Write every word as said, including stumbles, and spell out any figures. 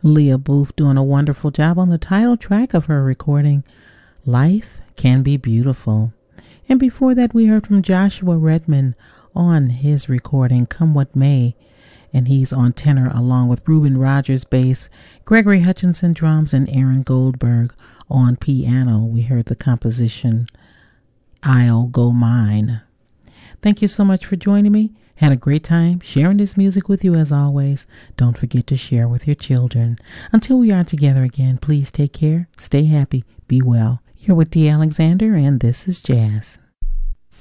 Leah Booth doing a wonderful job on the title track of her recording, Life Can Be Beautiful. And before that, we heard from Joshua Redman on his recording, Come What May. And he's on tenor along with Reuben Rogers bass, Gregory Hutchinson drums, and Aaron Goldberg on piano. We heard the composition, I'll Go Mine. Thank you so much for joining me. Had a great time sharing this music with you as always. Don't forget to share with your children. Until we are together again, please take care, stay happy, be well. You're with Dee Alexander, and this is Jazz.